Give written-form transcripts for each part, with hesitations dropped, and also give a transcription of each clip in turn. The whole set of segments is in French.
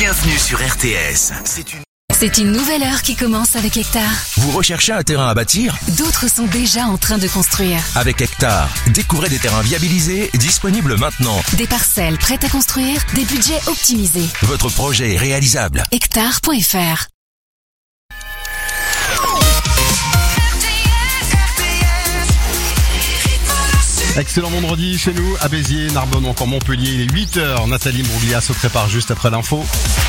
Bienvenue sur RTS. C'est une nouvelle heure qui commence avec Hectare. Vous recherchez un terrain à bâtir ? D'autres sont déjà en train de construire. Avec Hectare, découvrez des terrains viabilisés, disponibles maintenant. Des parcelles prêtes à construire, des budgets optimisés. Votre projet est réalisable. Hectare.fr. Excellent vendredi chez nous, à Béziers, Narbonne ou encore Montpellier. Il est 8h, Nathalie Mbruglia se prépare juste après l'info.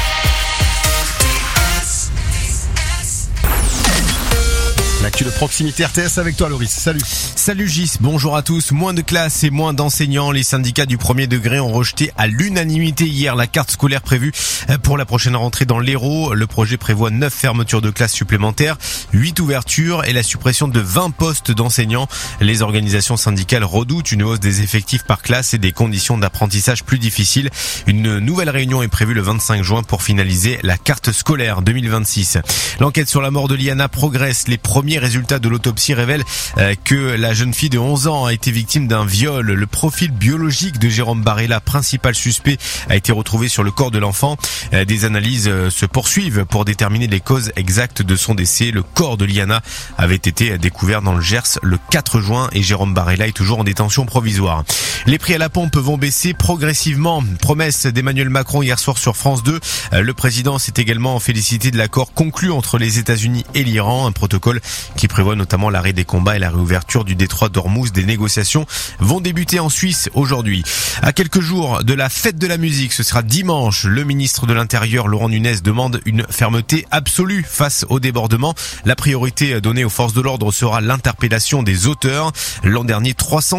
L'actu de proximité RTS avec toi Loris, salut. Salut Gis, bonjour à tous. Moins de classes et moins d'enseignants. Les syndicats du premier degré ont rejeté à l'unanimité hier la carte scolaire prévue pour la prochaine rentrée dans l'Hérault. Le projet prévoit 9 fermetures de classes supplémentaires, 8 ouvertures et la suppression de 20 postes d'enseignants. Les organisations syndicales redoutent une hausse des effectifs par classe et des conditions d'apprentissage plus difficiles. Une nouvelle réunion est prévue le 25 juin pour finaliser la carte scolaire 2026. L'enquête sur la mort de Liana progresse. Les premiers résultats de l'autopsie révèlent que la jeune fille de 11 ans a été victime d'un viol. Le profil biologique de Jérôme Barella, principal suspect, a été retrouvé sur le corps de l'enfant. Des analyses se poursuivent pour déterminer les causes exactes de son décès. Le corps de Liana avait été découvert dans le Gers le 4 juin et Jérôme Barella est toujours en détention provisoire. Les prix à la pompe vont baisser progressivement. Promesse d'Emmanuel Macron hier soir sur France 2. Le président s'est également félicité de l'accord conclu entre les États-Unis et l'Iran, un protocole qui prévoit notamment l'arrêt des combats et la réouverture du détroit d'Ormuz. Des négociations vont débuter en Suisse aujourd'hui. À quelques jours de la fête de la musique, ce sera dimanche. Le ministre de l'Intérieur, Laurent Nunez, demande une fermeté absolue face au débordement. La priorité donnée aux forces de l'ordre sera l'interpellation des auteurs. L'an dernier,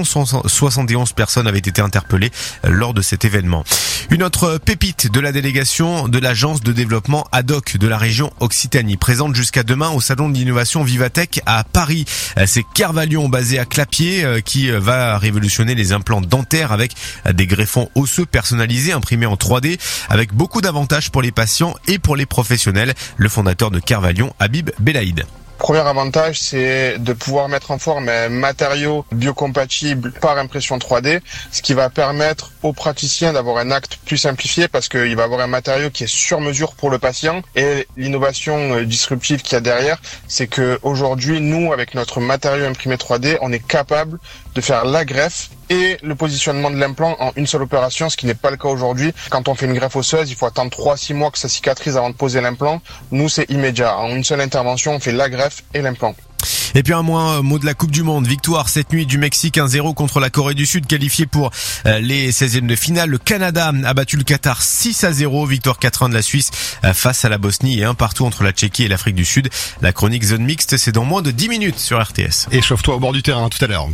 371 personnes avaient été interpellées lors de cet événement. Une autre pépite de la délégation de l'agence de développement ad hoc de la région Occitanie, présente jusqu'à demain au salon de l'innovation Vivatech à Paris. C'est Kervalion, basé à Clapier, qui va révolutionner les implants dentaires avec des greffons osseux personnalisés imprimés en 3D, avec beaucoup d'avantages pour les patients et pour les professionnels. Le fondateur de Kervalion, Habib Belaïd. Premier avantage, c'est de pouvoir mettre en forme un matériau biocompatible par impression 3D, ce qui va permettre aux praticiens d'avoir un acte plus simplifié parce qu'il va avoir un matériau qui est sur mesure pour le patient. Et l'innovation disruptive qu'il y a derrière, c'est que aujourd'hui, nous, avec notre matériau imprimé 3D, on est capable de faire la greffe et le positionnement de l'implant en une seule opération, ce qui n'est pas le cas aujourd'hui. Quand on fait une greffe osseuse, il faut attendre 3-6 mois que ça cicatrise avant de poser l'implant. Nous, c'est immédiat. En une seule intervention, on fait la greffe et l'implant. Et puis un mot de la Coupe du Monde. Victoire cette nuit du Mexique 1-0 contre la Corée du Sud, qualifiée pour les 16e de finale. Le Canada a battu le Qatar 6-0. Victoire 4-1 de la Suisse face à la Bosnie et un partout entre la Tchéquie et l'Afrique du Sud. La chronique Zone Mixte, c'est dans moins de 10 minutes sur RTS. Et chauffe-toi au bord du terrain tout à l'heure.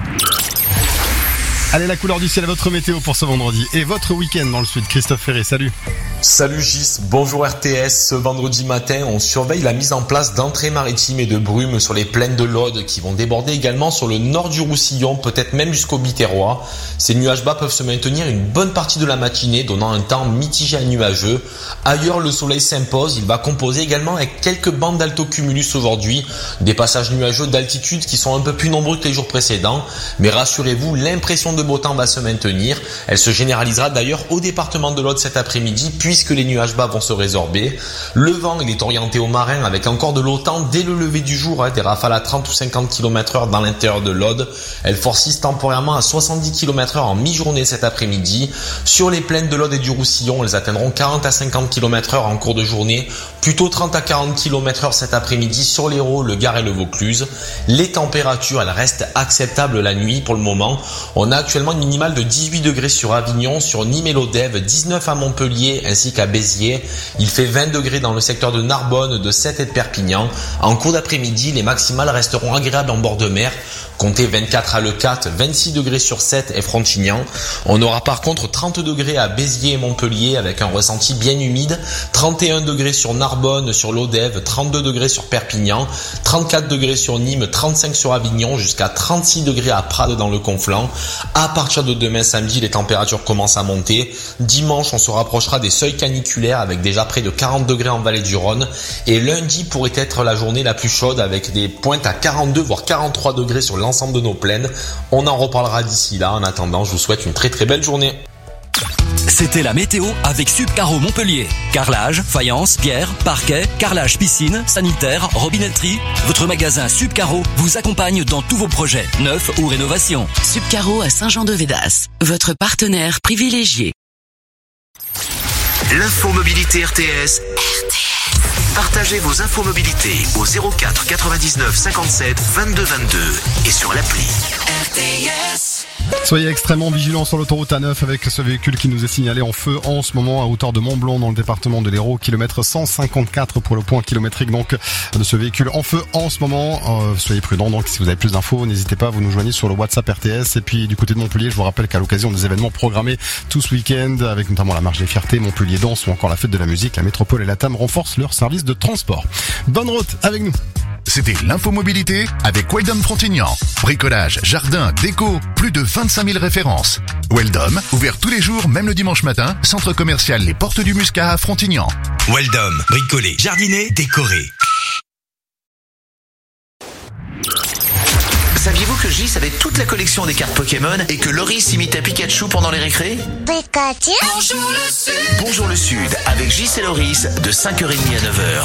Allez, la couleur du ciel, votre météo pour ce vendredi et votre week-end dans le sud. Christophe Ferré, salut. Salut Gis, bonjour RTS. Ce vendredi matin, on surveille la mise en place d'entrées maritimes et de brumes sur les plaines de l'Aude qui vont déborder également sur le nord du Roussillon, peut-être même jusqu'au Biterrois. Ces nuages bas peuvent se maintenir une bonne partie de la matinée, donnant un temps mitigé à nuageux. Ailleurs, le soleil s'impose. Il va composer également avec quelques bandes d'altocumulus aujourd'hui. Des passages nuageux d'altitude qui sont un peu plus nombreux que les jours précédents. Mais rassurez-vous, l'impression de beau temps va se maintenir. Elle se généralisera d'ailleurs au département de l'Aude cet après-midi puisque les nuages bas vont se résorber. Le vent, il est orienté au marin avec encore de l'OTAN dès le lever du jour, des rafales à 30 ou 50 km/h dans l'intérieur de l'Aude. Elles forcissent temporairement à 70 km/h en mi-journée cet après-midi. Sur les plaines de l'Aude et du Roussillon, elles atteindront 40 à 50 km/h en cours de journée, plutôt 30 à 40 km/h cet après-midi sur l'Hérault, le Gard et le Vaucluse. Les températures, elles restent acceptables la nuit pour le moment. On a actuellement une minimale de 18 degrés sur Avignon, sur Nîmes et l'Odève, 19 à Montpellier ainsi qu'à Béziers. Il fait 20 degrés dans le secteur de Narbonne, de Sète et de Perpignan. En cours d'après-midi, les maximales resteront agréables en bord de mer. Comptez 24 à Leucate, 26 degrés sur Sète et Frontignan. On aura par contre 30 degrés à Béziers et Montpellier avec un ressenti bien humide. 31 degrés sur Narbonne, sur l'Odève, 32 degrés sur Perpignan, 34 degrés sur Nîmes, 35 sur Avignon, jusqu'à 36 degrés à Prades dans le Conflent. À partir de demain samedi, les températures commencent à monter. Dimanche, on se rapprochera des seuils caniculaires avec déjà près de 40 degrés en vallée du Rhône. Et lundi pourrait être la journée la plus chaude avec des pointes à 42 voire 43 degrés sur l'ensemble de nos plaines. On en reparlera d'ici là. En attendant, je vous souhaite une très très belle journée. C'était la météo avec Subcaro Montpellier. Carrelage, faïence, pierre, parquet, carrelage piscine, sanitaire, robinetterie. Votre magasin Subcaro vous accompagne dans tous vos projets, neufs ou rénovations. Subcaro à Saint-Jean-de-Védas, votre partenaire privilégié. L'infomobilité RTS. Partagez vos infomobilités au 04 99 57 22 22 et sur l'appli. RTS. Soyez extrêmement vigilants sur l'autoroute A9 avec ce véhicule qui nous est signalé en feu en ce moment à hauteur de Mont-Blanc dans le département de l'Hérault, kilomètre 154 pour le point kilométrique donc de ce véhicule en feu en ce moment. Soyez prudents donc, si vous avez plus d'infos, n'hésitez pas, vous nous joignez sur le WhatsApp RTS. Et puis du côté de Montpellier, je vous rappelle qu'à l'occasion des événements programmés tout ce week-end, avec notamment la Marche des Fiertés, Montpellier Danse ou encore la Fête de la Musique, la Métropole et la TAM renforcent leur service de transport. Bonne route avec nous. C'était l'infomobilité avec Weldom Frontignan. Bricolage, jardin, déco, plus de 25 000 références. Weldom, ouvert tous les jours, même le dimanche matin, centre commercial Les Portes du Muscat à Frontignan. Weldom, bricoler, jardiner, décorer. Saviez-vous que Gis avait toute la collection des cartes Pokémon et que Loris imitait Pikachu pendant les récrés? Pikachu. Bonjour le Sud avec Gis et Loris de 5h30 à 9h.